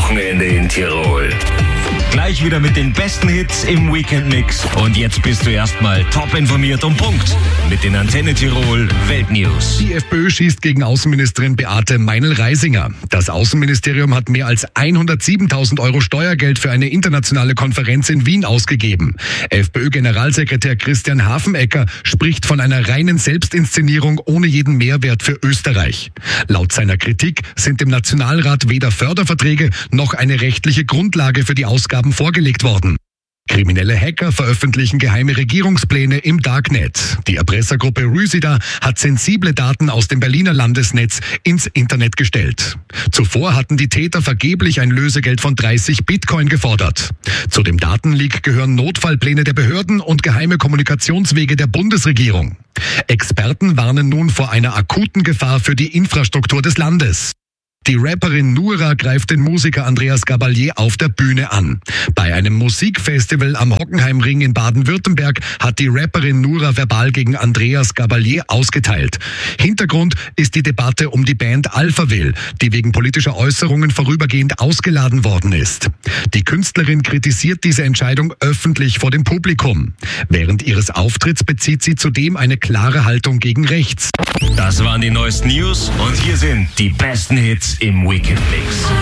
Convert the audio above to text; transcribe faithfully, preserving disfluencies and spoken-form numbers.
Wochenende in Tirol. Gleich wieder mit den besten Hits im Weekend-Mix. Und jetzt bist du erstmal top informiert und Punkt mit den Antenne Tirol Weltnews. Die FPÖ schießt gegen Außenministerin Beate Meinl-Reisinger. Das Außenministerium hat mehr als hundertsiebentausend Euro Steuergeld für eine internationale Konferenz in Wien ausgegeben. FPÖ-Generalsekretär Christian Hafenecker spricht von einer reinen Selbstinszenierung ohne jeden Mehrwert für Österreich. Laut seiner Kritik sind dem Nationalrat weder Förderverträge noch eine rechtliche Grundlage für die Ausgaben vorgelegt worden. Kriminelle Hacker veröffentlichen geheime Regierungspläne im Darknet. Die Erpressergruppe Rüsida hat sensible Daten aus dem Berliner Landesnetz ins Internet gestellt. Zuvor hatten die Täter vergeblich ein Lösegeld von dreißig Bitcoin gefordert. Zu dem Datenleak gehören Notfallpläne der Behörden und geheime Kommunikationswege der Bundesregierung. Experten warnen nun vor einer akuten Gefahr für die Infrastruktur des Landes. Die Rapperin Nura greift den Musiker Andreas Gabalier auf der Bühne an. Bei einem Musikfestival am Hockenheimring in Baden-Württemberg hat die Rapperin Nura verbal gegen Andreas Gabalier ausgeteilt. Hintergrund ist die Debatte um die Band Alphaville, die wegen politischer Äußerungen vorübergehend ausgeladen worden ist. Die Künstlerin kritisiert diese Entscheidung öffentlich vor dem Publikum. Während ihres Auftritts bezieht sie zudem eine klare Haltung gegen rechts. Das waren die neuesten News und hier sind die besten Hits im Weekend Mix.